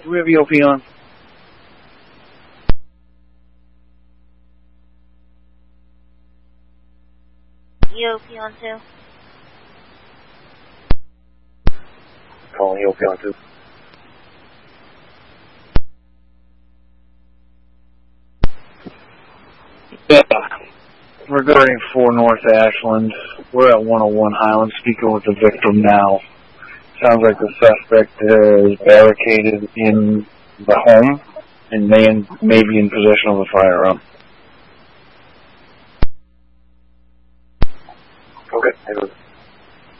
Do we have EOP on? EOP on 2. Calling EOP on 2. Yeah. Regarding 4 North Ashland, we're at 101 Highland, speaking with the victim now. Sounds like the suspect is barricaded in the home and may be in possession of a firearm. Okay.